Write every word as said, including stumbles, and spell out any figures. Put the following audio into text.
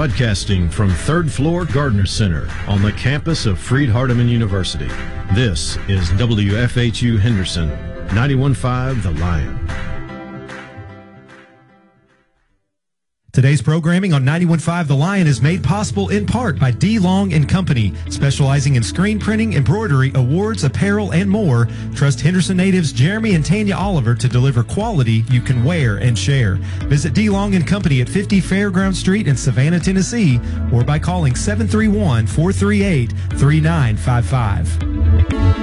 Broadcasting from third floor Gardner Center on the campus of Freed-Hardeman University. This is W F H U Henderson, ninety-one point five The Lion. Today's programming on ninety-one point five The Lion is made possible in part by D. Long and Company, specializing in screen printing, embroidery, awards, apparel, and more. Trust Henderson natives Jeremy and Tanya Oliver to deliver quality you can wear and share. Visit D. Long and Company at fifty Fairground Street in Savannah, Tennessee, or by calling seven three one, four three eight, three nine five five.